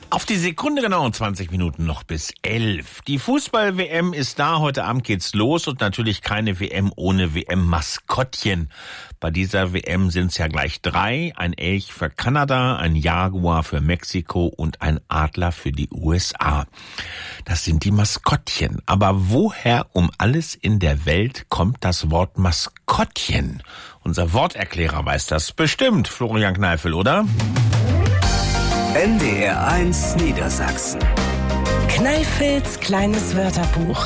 Auf die Sekunde genau 20 Minuten noch bis 11. Die Fußball-WM ist da. Heute Abend geht's los und natürlich keine WM ohne WM-Maskottchen. Bei dieser WM sind's ja gleich 3. Ein Elch für Kanada, ein Jaguar für Mexiko und ein Adler für die USA. Das sind die Maskottchen. Aber woher um alles in der Welt kommt das Wort Maskottchen? Unser Worterklärer weiß das bestimmt. Florian Kneifel, oder? NDR 1 Niedersachsen. Kneifels kleines Wörterbuch.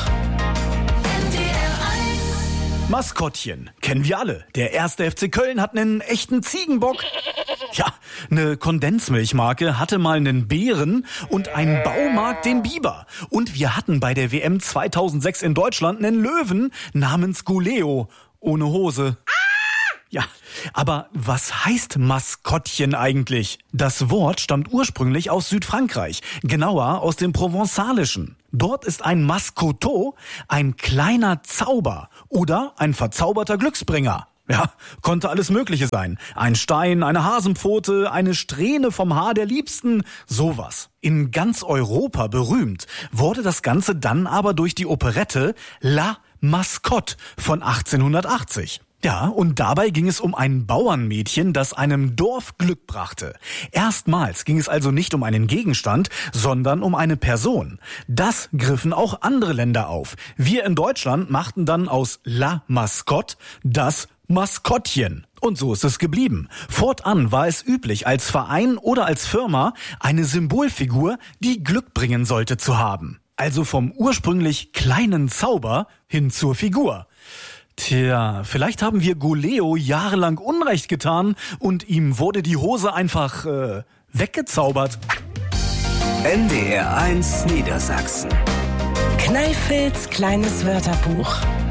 Maskottchen, kennen wir alle. Der 1. FC Köln hat einen echten Ziegenbock. Ja, eine Kondensmilchmarke hatte mal einen Bären und ein Baumarkt den Biber. Und wir hatten bei der WM 2006 in Deutschland einen Löwen namens Guleo. Ohne Hose. Ja, aber was heißt Maskottchen eigentlich? Das Wort stammt ursprünglich aus Südfrankreich, genauer aus dem Provenzalischen. Dort ist ein Maskoto ein kleiner Zauber oder ein verzauberter Glücksbringer. Ja, konnte alles Mögliche sein. Ein Stein, eine Hasenpfote, eine Strähne vom Haar der Liebsten, sowas. In ganz Europa berühmt wurde das Ganze dann aber durch die Operette La Mascotte von 1880. Ja, und dabei ging es um ein Bauernmädchen, das einem Dorf Glück brachte. Erstmals ging es also nicht um einen Gegenstand, sondern um eine Person. Das griffen auch andere Länder auf. Wir in Deutschland machten dann aus La Mascotte das Maskottchen. Und so ist es geblieben. Fortan war es üblich, als Verein oder als Firma eine Symbolfigur, die Glück bringen sollte, zu haben. Also vom ursprünglich kleinen Zauber hin zur Figur. Tja, vielleicht haben wir Guleo jahrelang Unrecht getan und ihm wurde die Hose einfach weggezaubert. NDR 1 Niedersachsen. Kneifels kleines Wörterbuch.